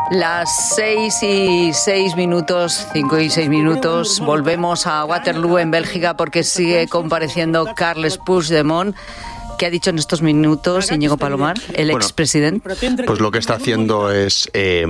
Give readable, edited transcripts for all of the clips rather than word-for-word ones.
Las 6:06, 5:06, volvemos a Waterloo, en Bélgica, porque sigue compareciendo Carles Puigdemont. ¿Qué ha dicho en estos minutos Íñigo Palomar, el expresidente? Pues lo que está haciendo es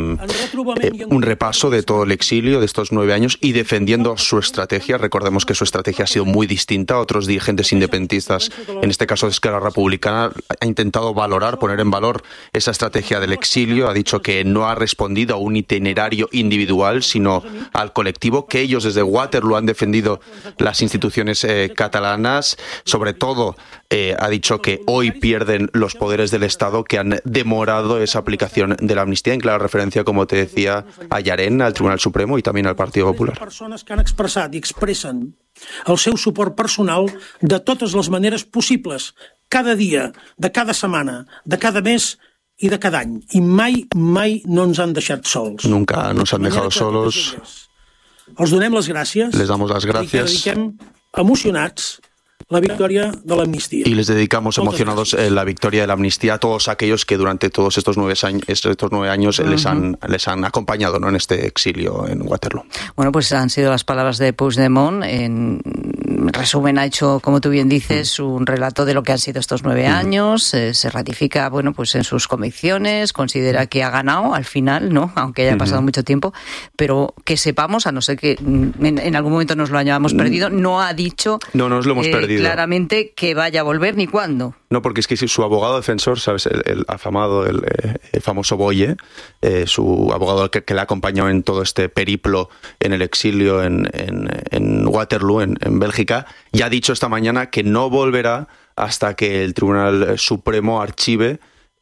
un repaso de todo el exilio de estos 9 años y defendiendo su estrategia. Recordemos que su estrategia ha sido muy distinta a otros dirigentes independentistas. En este caso, Esquerra Republicana ha intentado poner en valor esa estrategia del exilio. Ha dicho que no ha respondido a un itinerario individual, sino al colectivo, que ellos desde Waterloo han defendido las instituciones catalanas. Sobre todo, ha dicho que hoy pierden los poderes del Estado, que han demorado esa aplicación de la amnistía, en clara referencia, como te decía, a Llarena, al Tribunal Supremo y también al Partido Popular. Persones que han expressat i expressen el seu suport personal de totes les maneres possibles, cada dia, de cada setmana, de cada mes i de cada any. I mai no ens han deixat sols. Nunca nos han dejado solos. Els donem les gràcies. Les damos las gracias. I que dediquem emocionats la victoria de la amnistía. Y les dedicamos emocionados la victoria de la amnistía a todos aquellos que durante todos estos 9 años les han acompañado, ¿no?, en este exilio en Waterloo. Bueno, pues han sido las palabras de Puigdemont. En resumen, ha hecho, como tú bien dices, un relato de lo que han sido estos 9 años. Se ratifica, bueno, pues en sus convicciones, considera que ha ganado al final, ¿no?, aunque haya pasado mucho tiempo, pero que sepamos, a no ser que en algún momento nos lo hayamos perdido, no ha dicho... No nos lo hemos perdido. Claramente que vaya a volver ni cuándo. No, porque es que su abogado defensor, ¿sabes? El afamado, el famoso Boye, su abogado que le ha acompañado en todo este periplo en el exilio en Waterloo, en Bélgica, ya ha dicho esta mañana que no volverá hasta que el Tribunal Supremo archive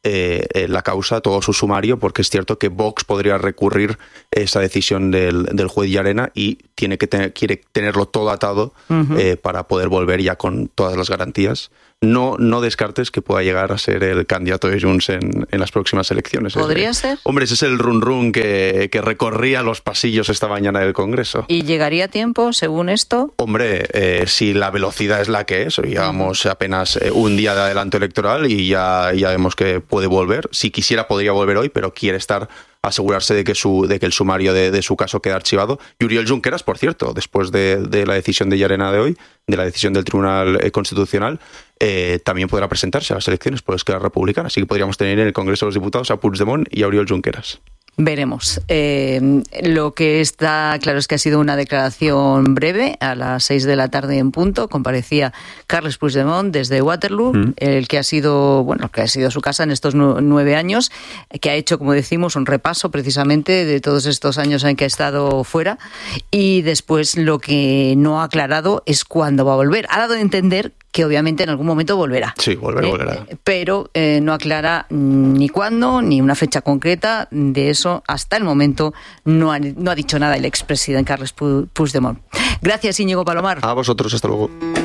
la causa, todo su sumario, porque es cierto que Vox podría recurrir esa decisión del juez Llarena y quiere tenerlo todo atado para poder volver ya con todas las garantías. No descartes que pueda llegar a ser el candidato de Junts en las próximas elecciones. ¿Podría ser? Hombre, ese es el run que recorría los pasillos esta mañana del Congreso. ¿Y llegaría a tiempo, según esto? Hombre, si la velocidad es la que es, llevamos apenas un día de adelanto electoral y ya vemos que puede volver. Si quisiera, podría volver hoy, pero quiere asegurarse de que el sumario de su caso quede archivado. Y Oriol Junqueras, por cierto, después de la decisión de Llarena de hoy, de la decisión del Tribunal Constitucional, también podrá presentarse a las elecciones por Esquerra Republicana. Así que podríamos tener en el Congreso de los Diputados a Puigdemont y a Oriol Junqueras. Veremos. Lo que está claro es que ha sido una declaración breve. A las 6 de la tarde en punto comparecía Carles Puigdemont desde Waterloo, el que ha sido su casa en estos 9 años, que ha hecho, como decimos, un repaso precisamente de todos estos años en que ha estado fuera, y después lo que no ha aclarado es cuándo va a volver. Ha dado a entender que obviamente en algún momento volverá. Sí, volverá. Pero no aclara ni cuándo, ni una fecha concreta. De eso, hasta el momento, no ha dicho nada el expresidente Carles Puigdemont. Gracias, Íñigo Palomar. A vosotros, hasta luego.